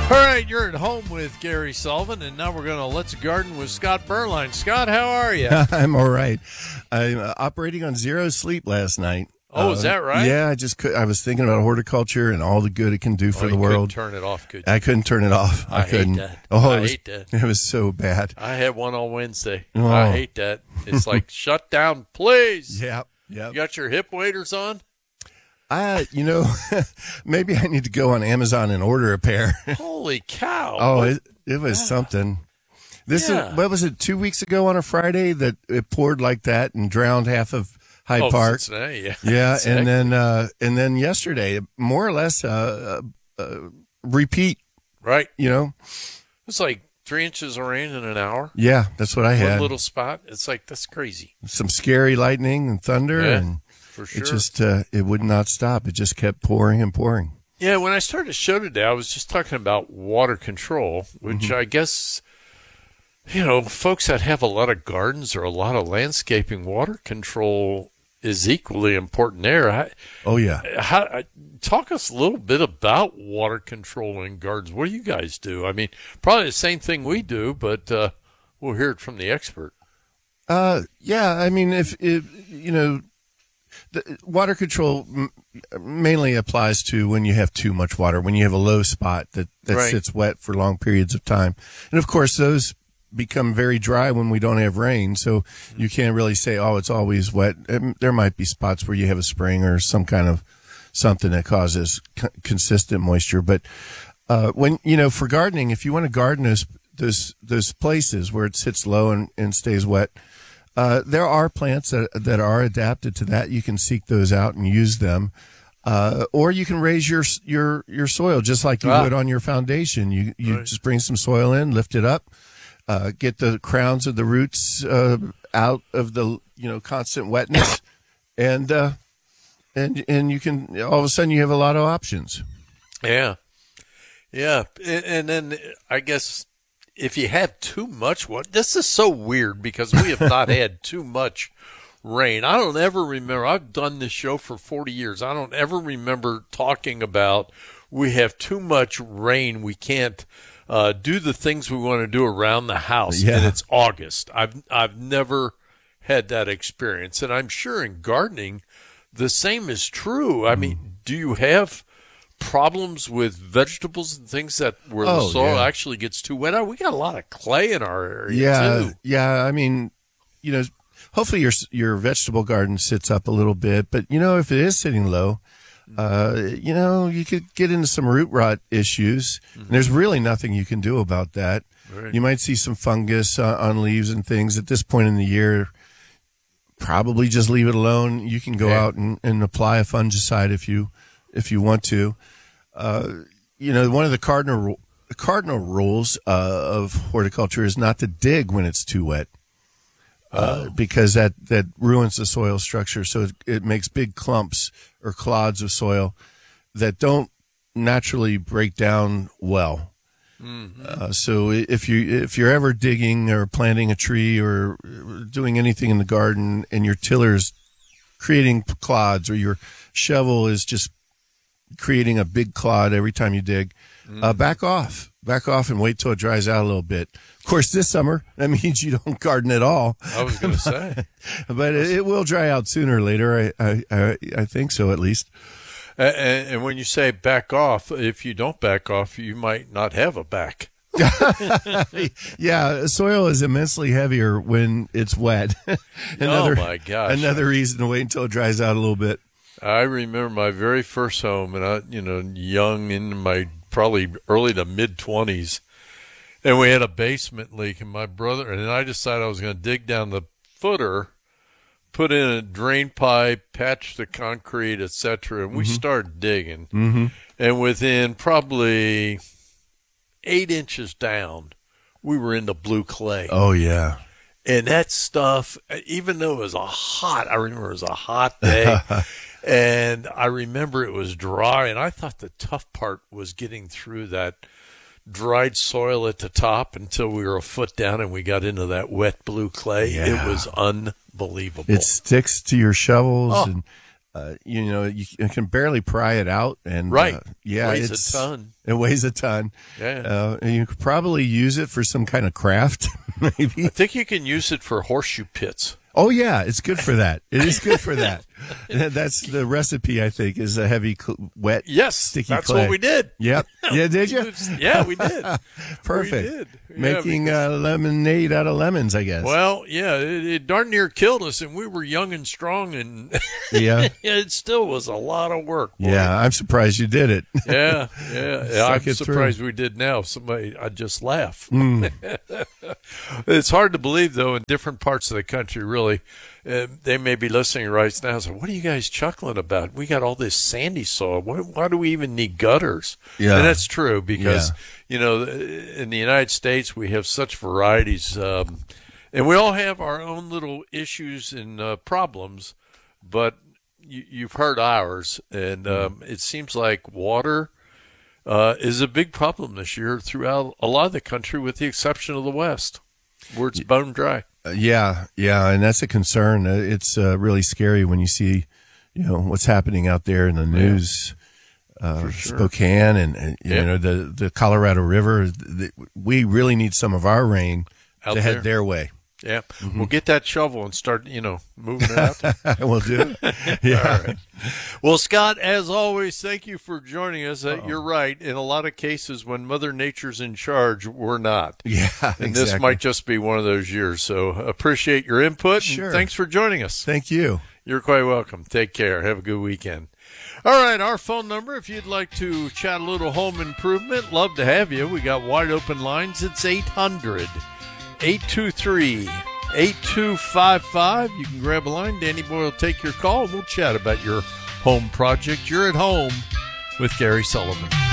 All right, you're at home with Gary Sullivan, and now we're going to Let's Garden with Scott Berline. Scott, how are you? I'm all right. I'm operating on zero sleep last night. Oh, is that right? Yeah, I was thinking about horticulture and all the good it can do for the world. You couldn't turn it off, could you? I couldn't turn it off. I couldn't. hate that. Oh, I hate that. It was so bad. I had one on Wednesday. Oh. I hate that. It's like, shut down, please. Yep. You got your hip waders on? Maybe I need to go on Amazon and order a pair. Holy cow. Oh, it was something. What was it, 2 weeks ago on a Friday that it poured like that and drowned half of Hyde Park? Cincinnati, yeah. Yeah, Exactly. and then yesterday, more or less, repeat. Right. It's like 3 inches of rain in an hour. Yeah, that's what I had. One little spot. It's like, that's crazy. Some scary lightning and thunder, and for sure. it just it would not stop. It just kept pouring and pouring. Yeah, when I started the show today, I was just talking about water control, which I guess, folks that have a lot of gardens or a lot of landscaping, water control is equally important there. Talk us a little bit about water control in gardens. What do you guys do? I mean, probably the same thing we do, but we'll hear it from the expert. The water control mainly applies to when you have too much water, when you have a low spot that Right. sits wet for long periods of time. And of course, those become very dry when we don't have rain. So you can't really say, oh, it's always wet. There might be spots where you have a spring or some kind of something that causes consistent moisture. But for gardening, if you want to garden those places where it sits low and stays wet, there are plants that are adapted to that. You can seek those out and use them. Or you can raise your soil just like you would on your foundation. You Right. just bring some soil in, lift it up, get the crowns of the roots out of the constant wetness, and you can all of a sudden you have a lot of options. Yeah. And then I guess if you have too much water, this is so weird because we have not had too much rain. I don't ever remember. I've done this show for 40 years. I don't ever remember talking about we have too much rain. We can't do the things we want to do around the house. Yeah. And it's August. I've never had that experience. And I'm sure in gardening, the same is true. I mean, do you have problems with vegetables and things where the soil actually gets too wet? We got a lot of clay in our area too. Yeah. I mean, hopefully your vegetable garden sits up a little bit, but if it is sitting low, you could get into some root rot issues. And there's really nothing you can do about that. Right. You might see some fungus on leaves and things at this point in the year. Probably just leave it alone. You can go out and apply a fungicide if you want to. One of the cardinal rules of horticulture is not to dig when it's too wet. Because that ruins the soil structure. So it makes big clumps or clods of soil that don't naturally break down well. Mm-hmm. So if you're ever digging or planting a tree or doing anything in the garden and your tiller's creating clods or your shovel is just creating a big clod every time you dig, back off and wait till it dries out a little bit. Of course, this summer, that means you don't garden at all. I was going to say. But it will dry out sooner or later. I think so, at least. And when you say back off, if you don't back off, you might not have a back. Yeah, soil is immensely heavier when it's wet. Oh, my gosh. Another reason to wait until it dries out a little bit. I remember my very first home, and young in my probably early to mid-20s, and we had a basement leak, and my brother and I decided I was going to dig down the footer, put in a drain pipe, patch the concrete, etc., and we started digging. Mm-hmm. And within probably 8 inches down, we were into blue clay. Oh, yeah. And that stuff, even though I remember it was a hot day, and I remember it was dry, and I thought the tough part was getting through that dried soil at the top until we were a foot down and we got into that wet blue clay. Yeah. It was unbelievable. It sticks to your shovels, and You can barely pry it out, and Right. yeah, Weighs a ton. It weighs a ton. Yeah. And you could probably use it for some kind of craft, maybe. I think you can use it for horseshoe pits. Oh yeah, it's good for that. It is good for that. That's the recipe. I think is a heavy, wet, Yes, sticky that's clay. what we did. Yep. Yeah, did you? Yeah, we did. Perfect. We did. Yeah, Making lemonade out of lemons, I guess. well, yeah, it darn near killed us, and we were young and strong, and yeah. it still was a lot of work. Boy. Yeah, I'm surprised you did it. Yeah. I'm Suck it surprised through. we did now. I'd just laugh. Mm. It's hard to believe, though, in different parts of the country, really. They may be listening right now. So, what are you guys chuckling about? We got all this sandy soil. Why do we even need gutters? Yeah. And that's true because, in the United States, we have such varieties. And we all have our own little issues and problems. But you've heard ours. And it seems like water is a big problem this year throughout a lot of the country, with the exception of the West, where it's bone dry. Yeah, and that's a concern. It's really scary when you see, what's happening out there in the news. Sure. Spokane and the Colorado River. We really need some of our rain Out to there. head their way. Yeah, We'll get that shovel and start, moving it out there. We'll do it. Yeah. All right. Well, Scott, as always, thank you for joining us. You're right. In a lot of cases, when Mother Nature's in charge, we're not. Yeah, And this might just be one of those years. So appreciate your input. Sure. And thanks for joining us. Thank you. You're quite welcome. Take care. Have a good weekend. All right, our phone number, if you'd like to chat a little home improvement, love to have you. We got wide open lines. It's 800-823-8255. You can grab a line. Danny Boy will take your call. We'll chat about your home project. You're at home with Gary Sullivan.